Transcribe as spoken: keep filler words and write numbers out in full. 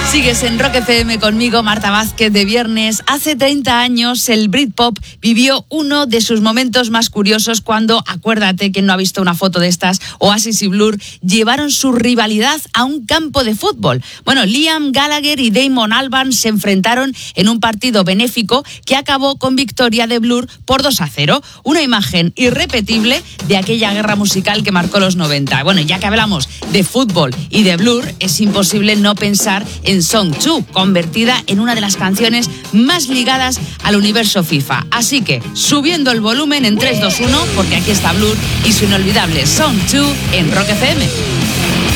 Sigues en Rock F M conmigo, Marta Vázquez, de viernes. Hace treinta años el Britpop vivió uno de sus momentos más curiosos cuando, acuérdate, quien no ha visto una foto de estas, Oasis y Blur llevaron su rivalidad a un campo de fútbol. Bueno, Liam Gallagher y Damon Albarn se enfrentaron en un partido benéfico que acabó con victoria de Blur por dos a cero. Una imagen irrepetible de aquella guerra musical que marcó los noventa. Bueno, ya que hablamos de fútbol y de Blur, es imposible no pensar en Song dos, convertida en una de las canciones más ligadas al universo FIFA. Así que, subiendo el volumen en tres, dos, uno, porque aquí está Blur y su inolvidable Song dos en Rock F M.